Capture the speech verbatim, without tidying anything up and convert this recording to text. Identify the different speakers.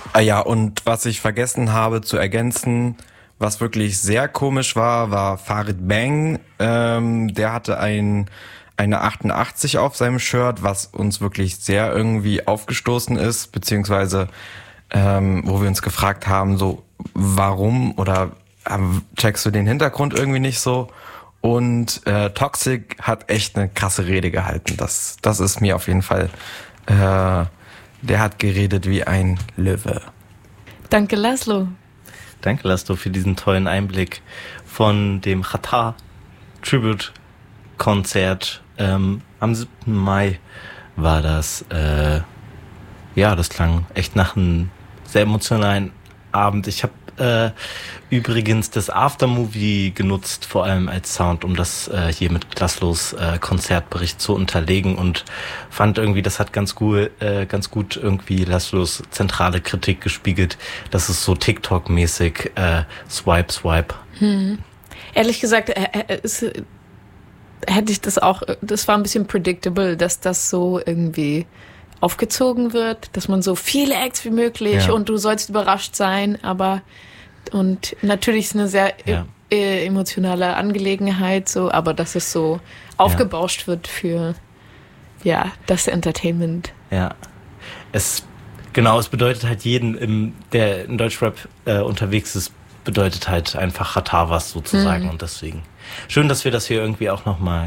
Speaker 1: Ah ja, und was ich vergessen habe zu ergänzen, was wirklich sehr komisch war, war Farid Bang. Ähm, der hatte ein eine achtundachtzig auf seinem Shirt, was uns wirklich sehr irgendwie aufgestoßen ist, beziehungsweise ähm, wo wir uns gefragt haben, so warum oder ähm, checkst du den Hintergrund irgendwie nicht so? Und äh, Toxic hat echt eine krasse Rede gehalten. Das, das ist mir auf jeden Fall. Äh, der hat geredet wie ein Löwe.
Speaker 2: Danke, Laszlo.
Speaker 3: Danke, Laszlo, für diesen tollen Einblick von dem Xatar Tribute Konzert. Ähm, am siebten Mai war das. Äh, ja, das klang echt nach einem sehr emotionalen Abend. Ich habe äh, übrigens das Aftermovie genutzt, vor allem als Sound, um das äh, hier mit Laszlos äh, Konzertbericht zu unterlegen und fand irgendwie, das hat ganz gut, äh, ganz gut irgendwie Laszlos zentrale Kritik gespiegelt. Das ist so TikTok-mäßig äh, Swipe, Swipe.
Speaker 2: Hm. Ehrlich gesagt, äh, äh, ist, hätte ich das auch, das war ein bisschen predictable, dass das so irgendwie aufgezogen wird, dass man so viele Acts wie möglich ja. und du sollst überrascht sein, aber und natürlich ist es eine sehr ja. e- emotionale Angelegenheit, so, aber dass es so aufgebauscht ja. wird für ja das Entertainment.
Speaker 3: Ja, es genau, es bedeutet halt jeden, im, der in Deutschrap äh, unterwegs ist, bedeutet halt einfach Xatar was sozusagen mhm. und deswegen schön, dass wir das hier irgendwie auch nochmal